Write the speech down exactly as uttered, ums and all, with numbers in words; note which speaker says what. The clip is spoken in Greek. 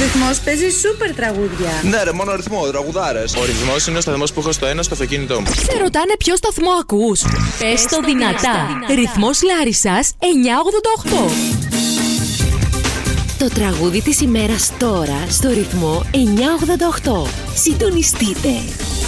Speaker 1: Ρυθμός παίζει σούπερ τραγούδια.
Speaker 2: Ναι, ρε, μόνο ρυθμό, τραγουδάρες.
Speaker 3: Ο Ρυθμός είναι ο σταθμός που έχω στο ένα στο αυτοκίνητό μου.
Speaker 4: Σε ρωτάνε ποιο σταθμό ακούς. Πες το δυνατά. Ρυθμός Λάρισσας εννιακόσια ογδόντα οκτώ.
Speaker 5: Το τραγούδι της ημέρας τώρα στο ρυθμό εννιακόσια ογδόντα οκτώ. Συντονιστείτε.